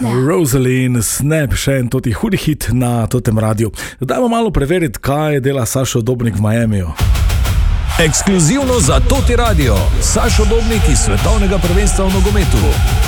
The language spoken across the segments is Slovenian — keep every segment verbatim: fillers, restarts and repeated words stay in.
Rosaline, Snap, še en toti hudi hit na totem radiju. Dajmo malo preveriti, kaj dela Sašo Dobnik v Miamiju. Ekskluzivno za toti radio, Sašo Dobnik iz svetovnega prvenstva v nogometu.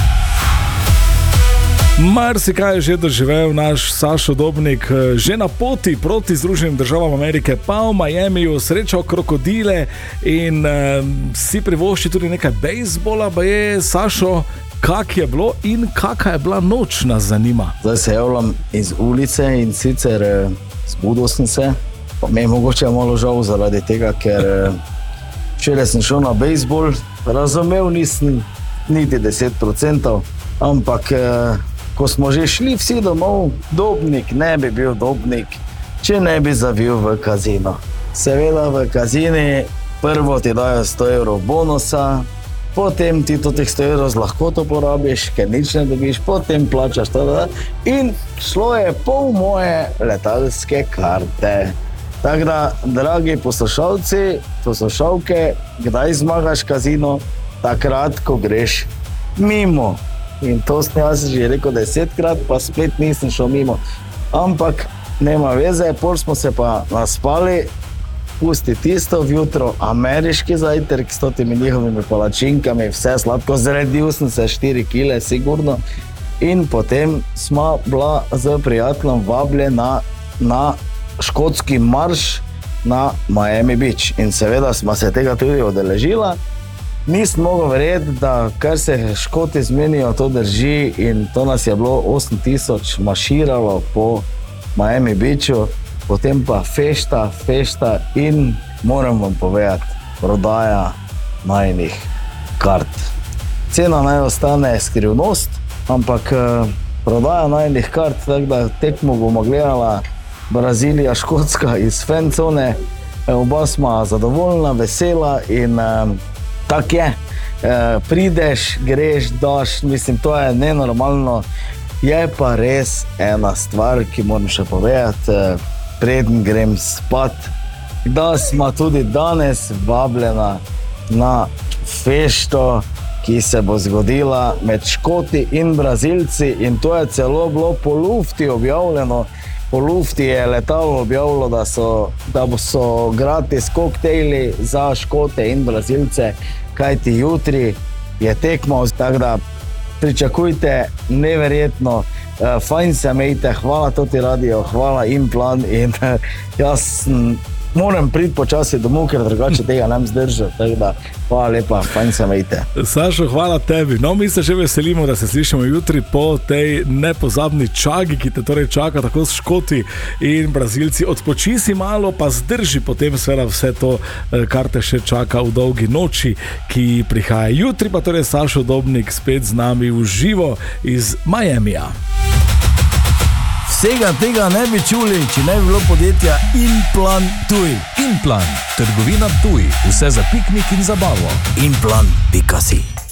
Marsikaj je že doživel naš Sašo Dobnik, že na poti proti Združenim državam Amerike, pa v Miamiju srečal krokodile in uh, si privošči tudi nekaj bejzbola. Pa je, Sašo, kak je bilo in kaka je bila noč, nas zanima. Zdaj se javljam iz ulice in sicer eh, zbudil sem se, pa me je mogoče malo žal zaradi tega, ker eh, včeraj sem šel na bejzbol, razumel nisem niti deset procentov, ampak eh, ko smo že šli vsi domov, Dobnik ne bi bil Dobnik, če ne bi zavil v kazino. Seveda v kazini prvo ti dajo sto evrov bonusa, potem ti to teh sto evrov z lahkoto porabiš, ker nič ne dobiš, potem plačaš to, in šlo je pol moje letalske karte. Tako da, dragi poslušalci, poslušalke, kdaj zmagaš kazino? Takrat, ko greš mimo. In to sem jaz že rekel desetkrat, pa spet nisem šel mimo. Ampak nema veze, pol smo se pa naspali, pusti tisto vjutro, ameriški zajtrk s totimi njihovimi palačinkami, vse sladko, zredil sem se štiri kile sigurno, in potem smo bila z prijateljem vabljena na škotski marš na Miami Beach. In seveda smo se tega tudi odeležila. Nisem mogel verjeti, da kar se Škoti zmenijo, to drži, in to nas je bilo osem tisoč maširalo po Miami Beachu, potem pa fešta, fešta in moram vam povedati, prodaja najnih kart. Cena naj ostane skrivnost, ampak prodaja najnih kart, tako da tekmo bomo gledala Brazilija, Škotska iz fancone, oba smo zadovoljna, vesela in tak je, e, prideš, greš, daš, mislim, to je nenormalno. Je pa res ena stvar, ki moram še povedati, e, preden grem spat, da smo tudi danes vabljena na fešto, ki se bo zgodila med Škoti in Brazilci, in to je celo bilo po lufti objavljeno. Po lufti je letalo objavilo, da so, da so gratis koktejli za Škote in Brazilce, kajti jutri je tekmo, tako da pričakujte neverjetno, fajn se imejte, hvala toti radio, hvala Implan, in jaz moram priti počasi domov, ker drugače tega ne zdržal, tako da hvala lepa, fajn se imejte. Sašo, hvala tebi. No, mi se že veselimo, da se slišimo jutri po tej nepozabni čagi, ki te torej čaka tako s Škoti in Brazilci. Odpoči si malo, pa zdrži potem seveda vse to, kar te še čaka v dolgi noči, ki prihaja jutri, pa torej Sašo Dobnik spet z nami v živo iz Miamija. Vsega tega ne bi čuli, če ne bi bilo podjetja Implan Tuj. Implan, trgovina Tuj, vse za piknik in zabavo. Implan pika si.